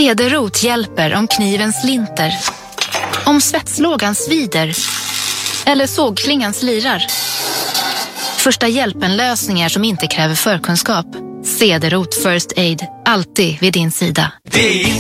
Cederrot hjälper om kniven slinter, om svetslågan svider eller sågklingan slirar. Första hjälpen-lösningar som inte kräver förkunskap. Cederrot First Aid, alltid vid din sida.